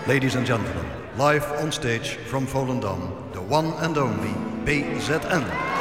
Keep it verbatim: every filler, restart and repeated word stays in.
Ladies and gentlemen, live on stage from Volendam, the one and only B Z N.